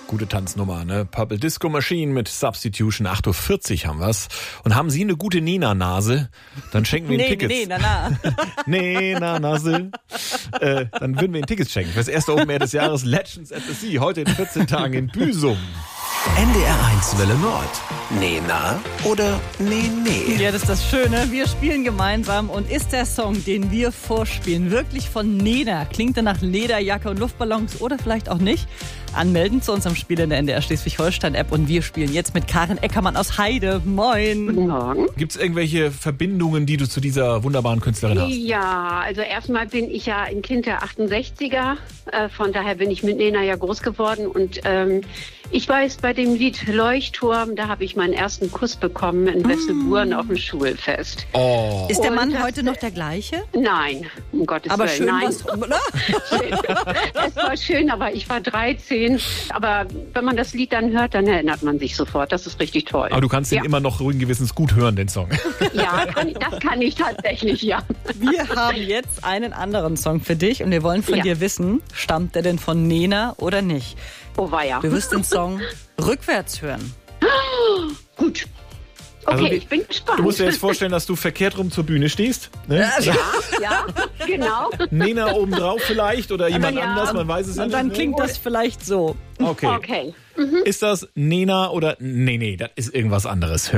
gute Tanznummer, ne? Purple Disco Machine mit Substitution, 8.40 Uhr haben wir's. Und haben Sie eine gute Nena-Nase? Dann schenken wir Ihnen Tickets. Nena-Nase. Dann würden wir Ihnen Tickets schenken. Fürs erste Open Air des Jahres Legends at the Sea. Heute in 14 Tagen in Büsum. NDR1 Welle Nord. Nee, na oder nee, nee? Ja, das ist das Schöne. Wir spielen gemeinsam und ist der Song, den wir vorspielen, wirklich von Nena? Klingt er nach Lederjacke und Luftballons oder vielleicht auch nicht? Anmelden zu unserem Spiel in der NDR Schleswig-Holstein-App und wir spielen jetzt mit Karin Eckermann aus Heide. Moin. Guten Morgen. Gibt es irgendwelche Verbindungen, die du zu dieser wunderbaren Künstlerin hast? Ja, also erstmal bin ich ja ein Kind der 68er. Von daher bin ich mit Nena ja groß geworden. Und ich weiß, bei dem Lied Leuchtturm, da habe ich meinen ersten Kuss bekommen in Wesselburen auf dem Schulfest. Oh. Ist der Mann heute noch der gleiche? Nein, um Gottes Aber Willen. schön Nein. Was, Es war schön, aber ich war 13. Aber wenn man das Lied dann hört, dann erinnert man sich sofort. Das ist richtig toll. Aber du kannst ihn immer noch ruhigen Gewissens gut hören, den Song. Ja, das kann ich tatsächlich, ja. Wir haben jetzt einen anderen Song für dich und wir wollen von dir wissen, stammt der denn von Nena oder nicht? Oh weia. Du wirst den Song rückwärts hören. Gut. Okay, Also, ich bin gespannt. Du musst dir jetzt vorstellen, dass du verkehrt rum zur Bühne stehst. Ne? Ja, genau. Nena obendrauf vielleicht oder jemand ja, anders, man weiß es ja Und nicht. dann ne? klingt das vielleicht so. Okay. Okay. Ist das Nena oder... Nee, das ist irgendwas anderes.